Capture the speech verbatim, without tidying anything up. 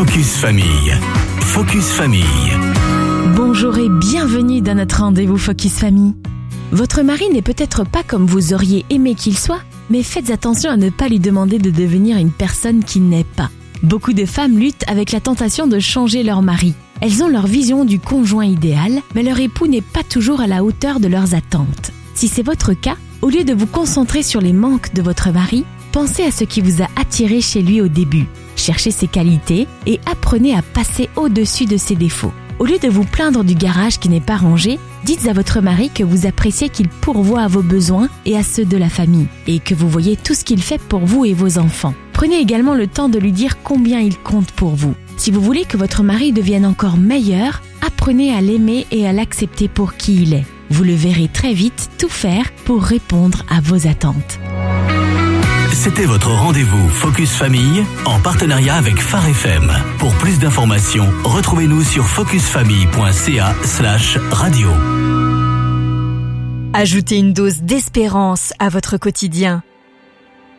Focus Famille. Focus Famille. Bonjour et bienvenue dans notre rendez-vous Focus Famille. Votre mari n'est peut-être pas comme vous auriez aimé qu'il soit, mais faites attention à ne pas lui demander de devenir une personne qu'il n'est pas. Beaucoup de femmes luttent avec la tentation de changer leur mari. Elles ont leur vision du conjoint idéal, mais leur époux n'est pas toujours à la hauteur de leurs attentes. Si c'est votre cas, au lieu de vous concentrer sur les manques de votre mari, pensez à ce qui vous a attiré chez lui au début. Cherchez ses qualités et apprenez à passer au-dessus de ses défauts. Au lieu de vous plaindre du garage qui n'est pas rangé, dites à votre mari que vous appréciez qu'il pourvoie à vos besoins et à ceux de la famille, et que vous voyez tout ce qu'il fait pour vous et vos enfants. Prenez également le temps de lui dire combien il compte pour vous. Si vous voulez que votre mari devienne encore meilleur, apprenez à l'aimer et à l'accepter pour qui il est. Vous le verrez très vite tout faire pour répondre à vos attentes. C'était votre rendez-vous Focus Famille en partenariat avec Phare F M. Pour plus d'informations, retrouvez-nous sur focusfamille.ca slash radio. Ajoutez une dose d'espérance à votre quotidien.